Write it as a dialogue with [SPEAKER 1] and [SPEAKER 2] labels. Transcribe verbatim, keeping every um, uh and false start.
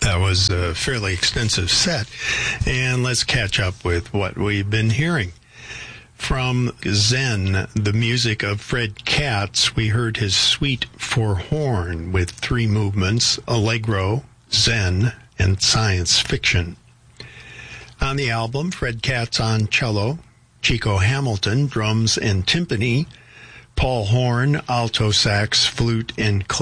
[SPEAKER 1] That was a fairly extensive set, and let's catch up with what we've been hearing. From Zen, the music of Fred Katz, we heard his Suite for Horn with three movements, Allegro, Zen, and Science Fiction. On the album, Fred Katz on cello, Chico Hamilton, drums and timpani, Paul Horn, alto sax, flute, and clarinet.